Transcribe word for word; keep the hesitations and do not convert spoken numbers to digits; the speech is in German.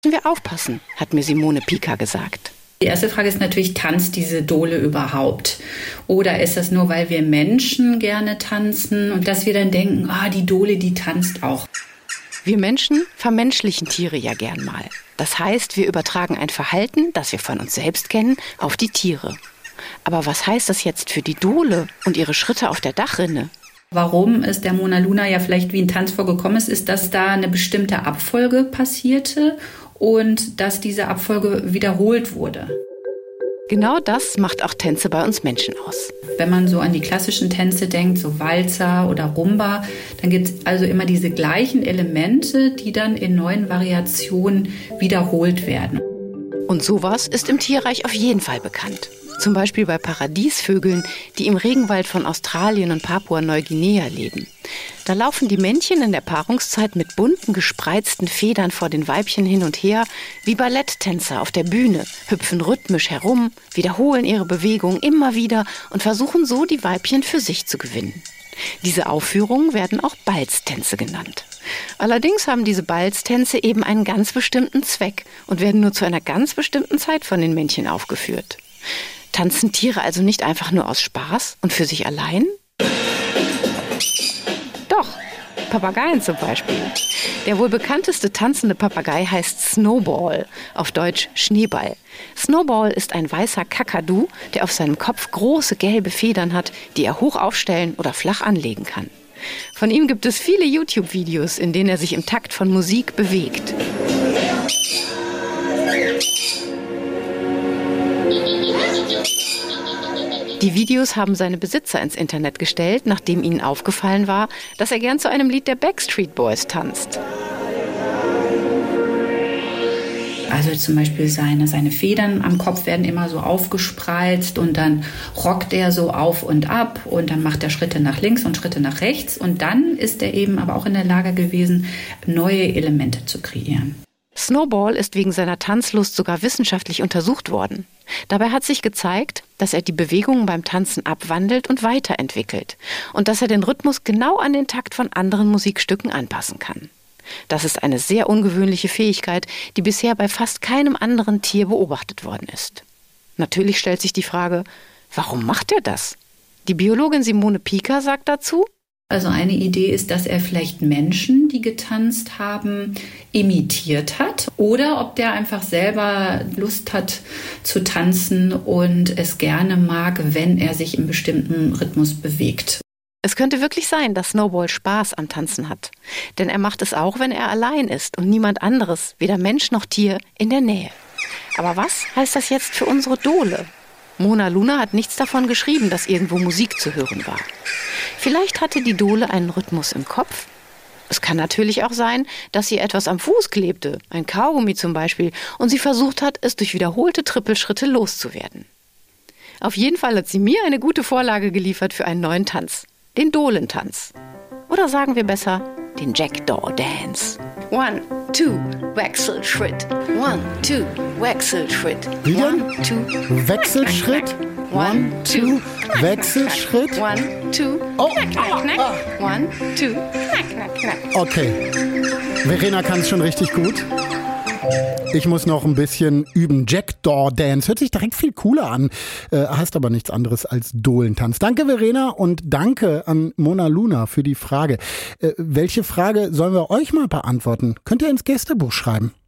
Müssen wir aufpassen, hat mir Simone Pika gesagt. Die erste Frage ist natürlich, tanzt diese Dole überhaupt? Oder ist das nur, weil wir Menschen gerne tanzen und dass wir dann denken, ah, die Dole, die tanzt auch? Wir Menschen vermenschlichen Tiere ja gern mal. Das heißt, wir übertragen ein Verhalten, das wir von uns selbst kennen, auf die Tiere. Aber was heißt das jetzt für die Dole und ihre Schritte auf der Dachrinne? Warum es der Mona Luna ja vielleicht wie ein Tanz vorgekommen ist, ist, dass da eine bestimmte Abfolge passierte und dass diese Abfolge wiederholt wurde. Genau das macht auch Tänze bei uns Menschen aus. Wenn man so an die klassischen Tänze denkt, so Walzer oder Rumba, dann gibt es also immer diese gleichen Elemente, die dann in neuen Variationen wiederholt werden. Und sowas ist im Tierreich auf jeden Fall bekannt. Zum Beispiel bei Paradiesvögeln, die im Regenwald von Australien und Papua-Neuguinea leben. Da laufen die Männchen in der Paarungszeit mit bunten, gespreizten Federn vor den Weibchen hin und her, wie Balletttänzer auf der Bühne, hüpfen rhythmisch herum, wiederholen ihre Bewegungen immer wieder und versuchen so, die Weibchen für sich zu gewinnen. Diese Aufführungen werden auch Balztänze genannt. Allerdings haben diese Balztänze eben einen ganz bestimmten Zweck und werden nur zu einer ganz bestimmten Zeit von den Männchen aufgeführt. Tanzen Tiere also nicht einfach nur aus Spaß und für sich allein? Doch, Papageien zum Beispiel. Der wohl bekannteste tanzende Papagei heißt Snowball, auf Deutsch Schneeball. Snowball ist ein weißer Kakadu, der auf seinem Kopf große gelbe Federn hat, die er hoch aufstellen oder flach anlegen kann. Von ihm gibt es viele YouTube-Videos, in denen er sich im Takt von Musik bewegt. Die Videos haben seine Besitzer ins Internet gestellt, nachdem ihnen aufgefallen war, dass er gern zu einem Lied der Backstreet Boys tanzt. Also zum Beispiel seine, seine Federn am Kopf werden immer so aufgespreizt und dann rockt er so auf und ab und dann macht er Schritte nach links und Schritte nach rechts und dann ist er eben aber auch in der Lage gewesen, neue Elemente zu kreieren. Snowball ist wegen seiner Tanzlust sogar wissenschaftlich untersucht worden. Dabei hat sich gezeigt, dass er die Bewegungen beim Tanzen abwandelt und weiterentwickelt und dass er den Rhythmus genau an den Takt von anderen Musikstücken anpassen kann. Das ist eine sehr ungewöhnliche Fähigkeit, die bisher bei fast keinem anderen Tier beobachtet worden ist. Natürlich stellt sich die Frage, warum macht er das? Die Biologin Simone Pika sagt dazu: Also eine Idee ist, dass er vielleicht Menschen, die getanzt haben, imitiert hat oder ob der einfach selber Lust hat zu tanzen und es gerne mag, wenn er sich im bestimmten Rhythmus bewegt. Es könnte wirklich sein, dass Snowball Spaß am Tanzen hat. Denn er macht es auch, wenn er allein ist und niemand anderes, weder Mensch noch Tier, in der Nähe. Aber was heißt das jetzt für unsere Dole? Mona Luna hat nichts davon geschrieben, dass irgendwo Musik zu hören war. Vielleicht hatte die Dole einen Rhythmus im Kopf. Es kann natürlich auch sein, dass ihr etwas am Fuß klebte, ein Kaugummi zum Beispiel, und sie versucht hat, es durch wiederholte Trippelschritte loszuwerden. Auf jeden Fall hat sie mir eine gute Vorlage geliefert für einen neuen Tanz, den Dolentanz. Oder sagen wir besser, den Jackdaw Dance. One, two, Wechselschritt. One, two, Wechselschritt. Wie denn? One, two, Wechselschritt. One, two, Wechselschritt. One, two, Oh. knack, knack, knack. One, two, knack, knack, knack. Okay. Verena kann es schon richtig gut. Ich muss noch ein bisschen üben. Jackdaw Dance. Hört sich direkt viel cooler an. Äh, heißt aber nichts anderes als Dolentanz. Danke, Verena, und danke an Mona Luna für die Frage. Äh, welche Frage sollen wir euch mal beantworten? Könnt ihr ins Gästebuch schreiben.